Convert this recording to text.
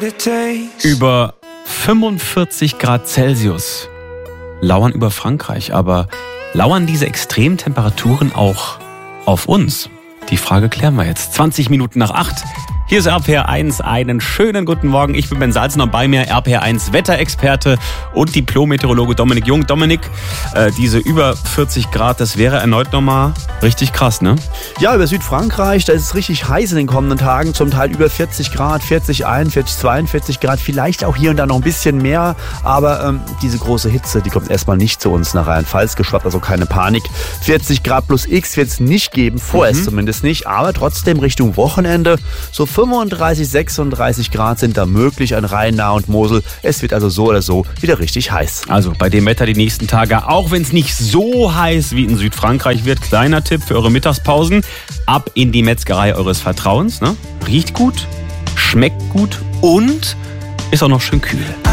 Über 45 Grad Celsius lauern über Frankreich, aber lauern diese extremen Temperaturen auch auf uns? Die Frage klären wir jetzt. 20 Minuten nach 8. Hier ist RPR 1, einen schönen guten Morgen. Ich bin Ben Salzner und bei mir RPR 1 Wetterexperte und Diplom-Meteorologe Dominik Jung. Dominik, diese über 40 Grad, das wäre erneut nochmal richtig krass, ne? Ja, über Südfrankreich, da ist es richtig heiß in den kommenden Tagen. Zum Teil über 40 Grad, 40, 41, 42 Grad, vielleicht auch hier und da noch ein bisschen mehr. Aber diese große Hitze, die kommt erstmal nicht zu uns nach Rheinland-Pfalz geschwappt, also keine Panik. 40 Grad plus X wird es nicht geben, vorerst zumindest nicht. Aber trotzdem Richtung Wochenende, so 35, 36 Grad sind da möglich an Rhein, Nahe und Mosel. Es wird also so oder so wieder richtig heiß. Also bei dem Wetter die nächsten Tage, auch wenn es nicht so heiß wie in Südfrankreich wird, kleiner Tipp für eure Mittagspausen, ab in die Metzgerei eures Vertrauens. Ne? Riecht gut, schmeckt gut und ist auch noch schön kühl.